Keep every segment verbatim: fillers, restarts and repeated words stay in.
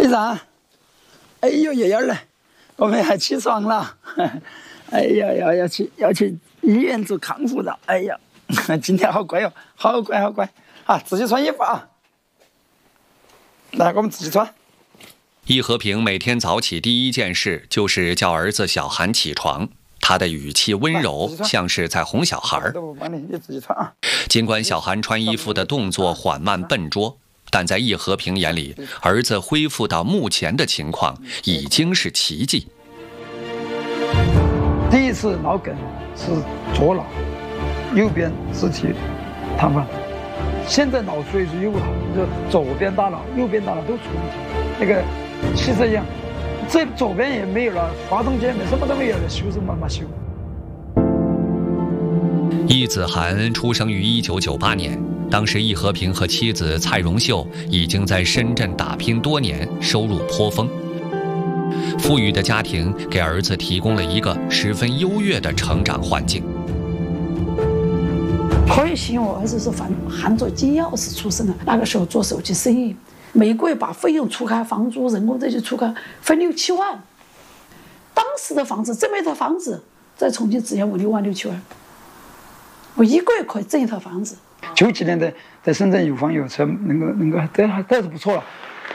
队长，哎呦，爷爷儿嘞，我们还起床了。哎呀，要要去要去医院做康复了。哎呀，今天好乖哦，好乖好乖啊！自己穿衣服啊，来，我们自己穿。 易和平每天早起第一件事就是叫儿子小韩起床，他的语气温柔，像是在哄小孩。尽管小韩穿衣服的动作缓慢笨拙，但在易和平眼里，儿子恢复到目前的情况已经是奇迹。 第一次脑梗是左脑，右边肢体瘫痪。现在脑髓是有了，就左边大脑、右边大脑都出问题。那个汽车一样，这左边也没有了，发动机也没什么都没有了，修是慢慢修。 易子涵出生于一九九八年，当时易和平和妻子蔡荣秀已经在深圳打拼多年，收入颇丰。富裕的家庭给儿子提供了一个十分优越的成长环境。 可以形容我儿子是含含着金钥匙出生的。那个时候做手机生意，每个月把费用除开，房租、人工这些除开，分六七万。当时的房子，这么一套房子，在重庆只要五六万六七万，我一个月可以挣一套房子。 九几年的在深圳有房有车，能够能够这还这是不错了。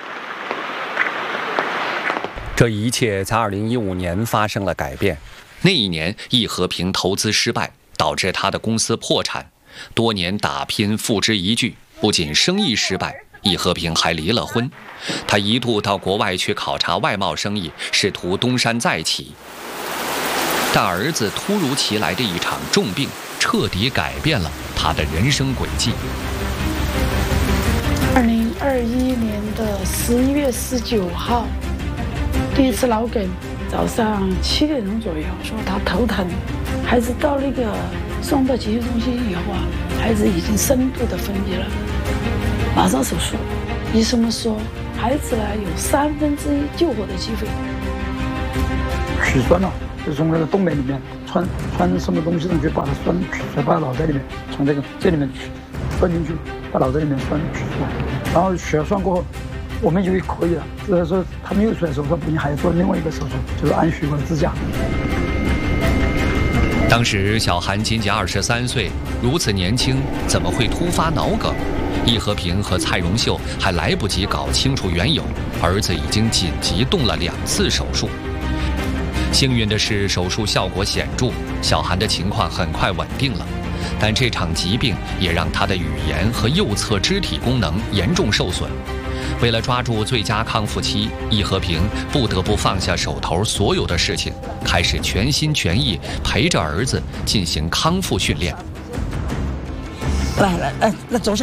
这一切在二零一五年发生了改变。那一年，易和平投资失败，导致他的公司破产。多年打拼付之一炬，不仅生意失败，易和平还离了婚。他一度到国外去考察外贸生意，试图东山再起。但儿子突如其来的一场重病，彻底改变了他的人生轨迹。 二零二一年的十一月十九号，第一次脑梗，早上七点钟左右，说他头疼，孩子到那个送到急救中心以后啊，孩子已经深度的分离了，马上手术。医生们说，孩子呢有三分之一救活的机会。 取栓了，就从那个动脉里面穿穿什么东西上去，把它栓取出来，把脑袋里面从这个这里面取栓进去，把脑袋里面栓取出来，然后血栓过后。我们以为可以了，所以说他没有出来的时候，说不行，还要做另外一个手术，就是安血管支架。 当时小韩仅仅二十三岁，如此年轻，怎么会突发脑梗？易和平和蔡荣秀还来不及搞清楚缘由，儿子已经紧急动了两次手术。幸运的是，手术效果显著，小韩的情况很快稳定了。但这场疾病也让他的语言和右侧肢体功能严重受损。为了抓住最佳康复期，易和平不得不放下手头所有的事情，开始全心全意陪着儿子进行康复训练。 来来来，来坐下。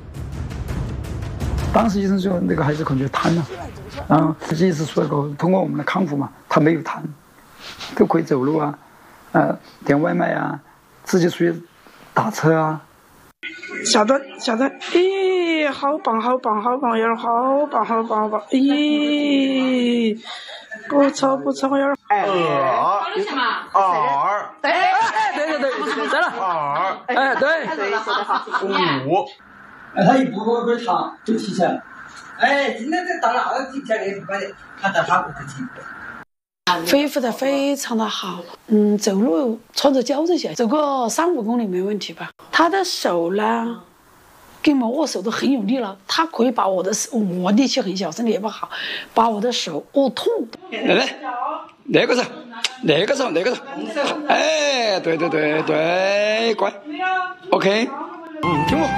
当时医生说那个孩子可能就瘫了，然后这一次出来过后，通过我们的康复嘛，他没有瘫，都可以走路啊，呃，点外卖啊，自己出去打车啊。 小的，小的，咦，好棒，好棒，好棒，有点好棒，好棒，好棒，咦，不错，不错，有点。 哎，为什么？二， 哎哎，对对对，对了， 二， 哎对， 五。 哎，他一步步会躺就提起来。 哎，今天这到哪提起来的，快点，他到他不提。 恢复的非常的好，嗯，走路穿着胶这些，走个三五公里没问题吧。他的手呢，跟我握手都很有力了，他可以把我的手，我力气很小，身体也不好，把我的手握痛。 来来，那个手，那个手，那个手，哎，对对对对，乖 ，OK， 听我。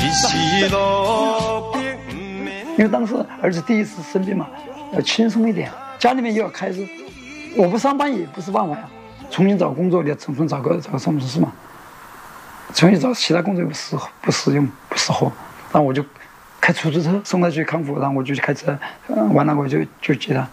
因为当时儿子第一次生病嘛，要轻松一点，家里面又要开支。我不上班也不是办法呀，重新找工作，你要重新找个找个什么事嘛？重新找其他工作又不适合，不适用，不适合。然后我就开出租车送他去康复，然后我就去开车，嗯，完了我就就接他。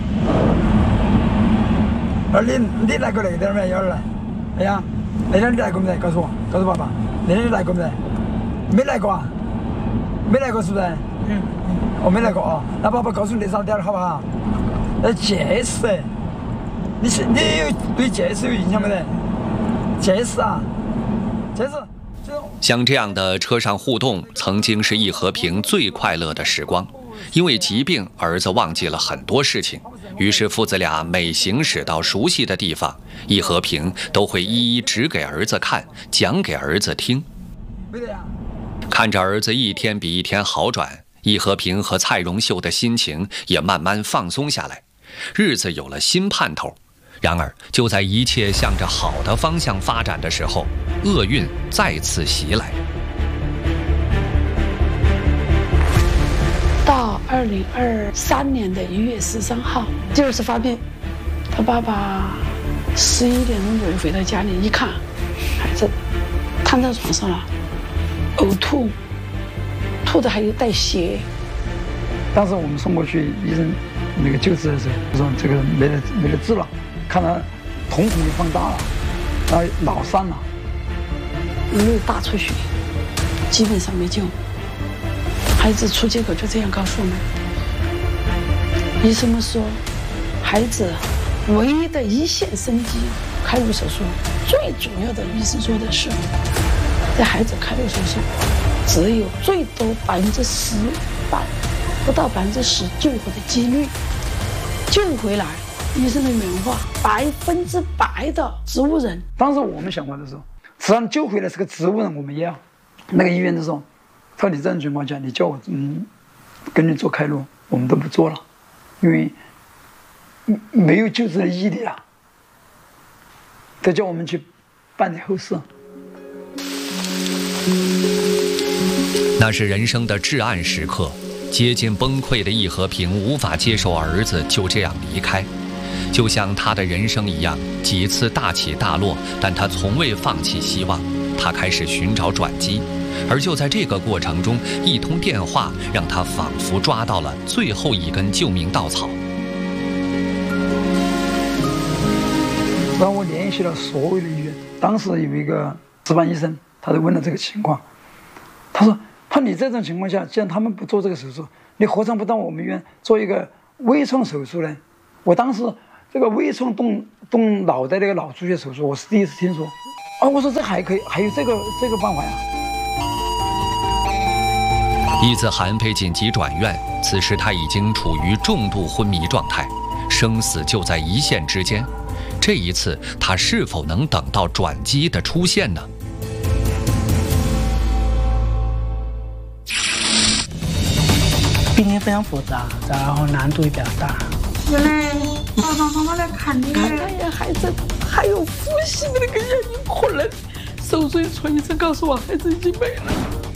而你你来过那点没？幺儿来？哎呀，那天你来过没得？告诉我，告诉爸爸，那天你来过没得？没来过啊？没来过是不是？嗯，我没来过啊。那爸爸告诉你少点好不好？那见识。你是你有对见识有影响没得？见识啊，见识。 像这样的车上互动，曾经是易和平最快乐的时光。 因为疾病，儿子忘记了很多事情，于是父子俩每行驶到熟悉的地方，易和平都会一一指给儿子看，讲给儿子听。看着儿子一天比一天好转，易和平和蔡荣秀的心情也慢慢放松下来，日子有了新盼头。然而，就在一切向着好的方向发展的时候，厄运再次袭来。 到二零二三年的一月十三号，第二次发病，他爸爸十一点钟左右回到家里，一看，孩子瘫在床上了，呕吐，吐的还有带血。 当时我们送过去，医生那个救治的时候，就说这个没得没得治了，看他瞳孔也放大了，然后脑散了， 没有大出血，基本上没救。孩子出结果就这样告诉我们，医生们说，孩子唯一的一线生机，开颅手术最主要的医生说的是，这孩子开颅手术只有最多百分之十百，不到百分之十救活的几率，救回来。医生的原话，百分之百的植物人。 当时我们想法的时候，只要救回来是个植物人，我们也要。那个医院就说，他说你这种情况下，你叫我嗯跟你做开颅，我们都不做了，因为没有救治的意义了，都叫我们去办理后事。 那是人生的至暗时刻，接近崩溃的易和平无法接受儿子就这样离开，就像他的人生一样，几次大起大落，但他从未放弃希望。他开始寻找转机，而就在这个过程中，一通电话让他仿佛抓到了最后一根救命稻草。 然后我联系了所有的医院，当时有一个值班医生，他就问了这个情况，他说：“他你这种情况下，既然他们不做这个手术，你何尝不到我们医院做一个微创手术呢？”我当时这个微创动动脑袋那个脑出血手术，我是第一次听说。啊，我说这还可以，还有这个这个办法呀。 易子涵被紧急转院，此时他已经处于重度昏迷状态，生死就在一线之间。这一次，他是否能等到转机的出现呢？ 病情非常复杂，然后难度也比较大。 原来爸爸妈妈来看你， 看他也孩子还有呼吸的那个原因可能，手术一出，医生告诉我孩子已经没了。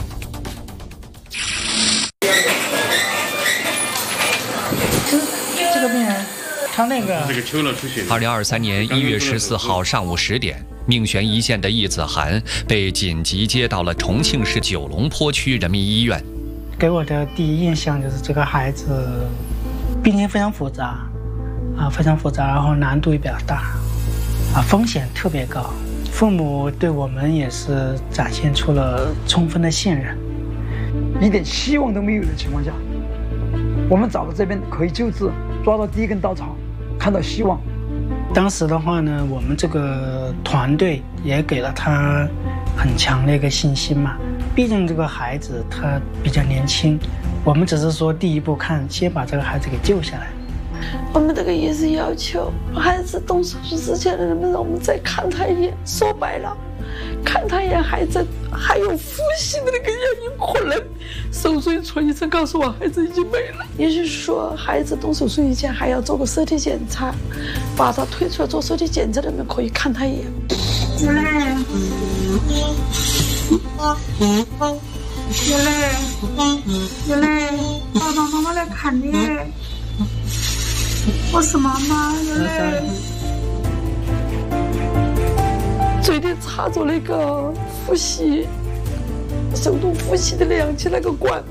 这个病人，他那个这个抽了出血。 二零二三年一月十四号上午十点，命悬一线的易子涵被紧急接到了重庆市九龙坡区人民医院。 给我的第一印象就是这个孩子病情非常复杂，啊，非常复杂，然后难度也比较大，啊，风险特别高。父母对我们也是展现出了充分的信任。 一点希望都没有的情况下，我们找到这边可以救治，抓到第一根稻草，看到希望。 当时的话呢，我们这个团队也给了他很强的一个信心嘛。毕竟这个孩子他比较年轻，我们只是说第一步看，先把这个孩子给救下来。 我们这个医生要求，孩子动手术之前，能不能让我们再看他一眼？说白了，看他一眼，孩子还有呼吸的那个原因可能。手术一出，医生告诉我孩子已经没了。也就是说，孩子动手术以前还要做个身体检查，把他推出来做身体检查的人可以看他一眼。 原来，原来，原来爸爸妈妈来看你，我是妈妈，原来。 嘴里插着那个呼吸手动呼吸的量气那个管，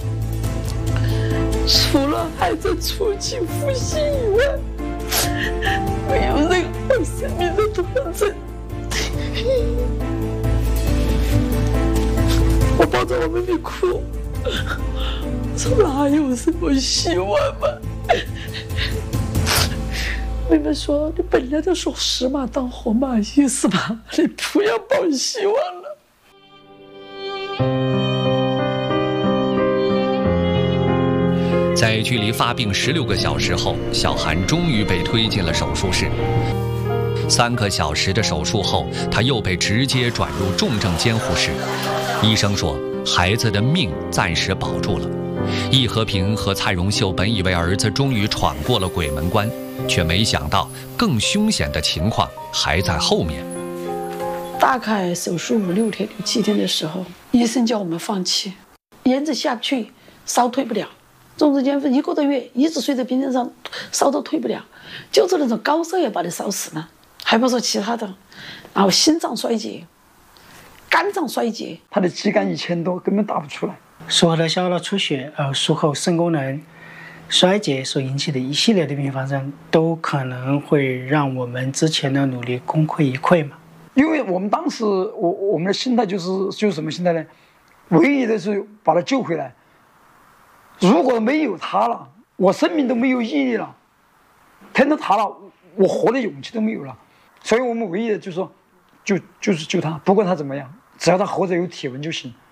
除了还在初期呼吸以外，没有任何生命的特征。我抱着我妹妹哭，说哪有什么希望嘛？妹妹说：“你本来就说死马当活马医是吧？你不要抱希望了。” 在距离发病十六个小时后，小韩终于被推进了手术室。三个小时的手术后，他又被直接转入重症监护室。医生说，孩子的命暂时保住了。易和平和蔡荣秀本以为儿子终于闯过了鬼门关，却没想到更凶险的情况还在后面。 大概手术五六天、六七天的时候，医生叫我们放弃，炎症下不去，烧退不了。重症监护一个多月，一直睡在病床上，烧都退不了，就是那种高烧也把你烧死了，还不说其他的。然后心脏衰竭、肝脏衰竭， 他的肌酐一千多，根本打不出来。 术后的小脑出血、呃术后肾功能衰竭所引起的一系列的并发症，都可能会让我们之前的努力功亏一篑嘛。 因为我们当时，我我们的心态就是就是什么心态呢？唯一的是把他救回来。如果没有他了，我生命都没有意义了。看到他了，我活的勇气都没有了。所以我们唯一的就是说，就就是救他，不管他怎么样，只要他活着有体温就行。